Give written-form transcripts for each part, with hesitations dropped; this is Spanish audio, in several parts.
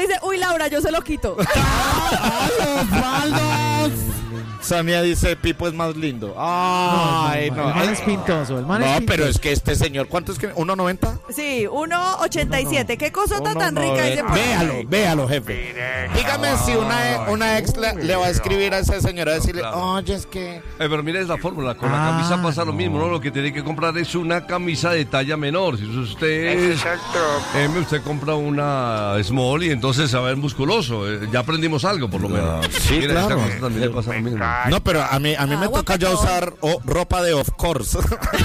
dice, uy, Laura, yo se lo quito. Sonia dice, Pipo es más lindo. Ay, no. El man es pintoso, el man es No, pintoso. pero es que este señor, ¿cuánto es que? ¿1.90? Sí, 1.87. ¿Qué cosota tan rica dice por ahí? Véalo, jefe. Dígame si una ex le va a escribir a ese señor a decirle, oye, es que... Pero mire, es la fórmula, con la camisa pasa lo mismo, ¿no? Lo que tiene que comprar es una camisa de talla menor. Si usted M, usted compra una small y entonces se va a ver musculoso. Ya aprendimos algo, por lo menos. Sí, mire, claro. esta cosa también le pasa lo mismo. No, pero a mí me toca ya usar ropa de of course.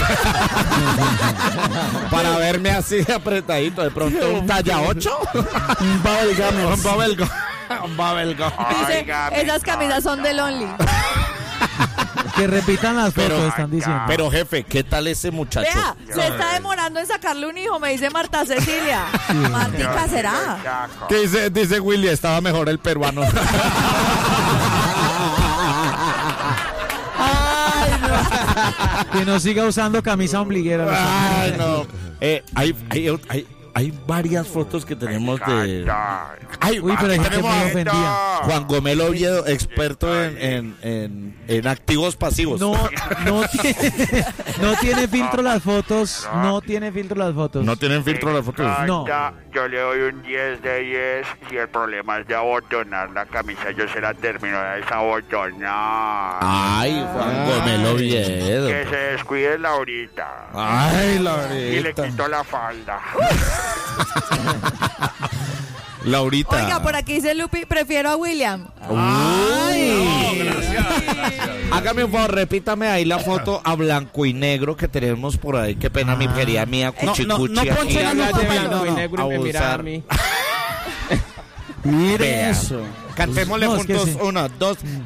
Para verme así de apretadito. De pronto un talla 8. Un bubblegum. Dice, esas camisas son del Only. Que repitan las fotos, están diciendo. Pero jefe, ¿qué tal ese muchacho? Vea, se está demorando en sacarle un hijo, me dice Marta Cecilia. Martica, ¿será? ¿Qué dice Willy? Estaba mejor el peruano. Que no siga usando camisa ombliguera. Ay, no. Hay varias fotos que tenemos de... Uy, pero hay gente muy ofendida. Juan Gomelo Oviedo, experto en activos pasivos. No tiene filtro las fotos. No tiene filtro las fotos. ¿No tienen filtro las fotos? No. Yo le doy un 10 de 10. Si el problema es de abotonar la camisa, yo se la termino de desabotonar. Ay, Juan Gomelo Oviedo. Que se descuide Laurita. Ay, Y le Laurita. quito la falda. Laurita. Oiga, por aquí dice Lupi, prefiero a William. Ay. Hágame un favor, repítame ahí la foto a blanco y negro que tenemos por ahí. Qué pena, mi querida mía, cuchicuchi. No ponche la aquí. luz de blanco y negro y me mira a mí. Mire Vea. eso. Cantémosle No, es que juntos. sí. 1, 2.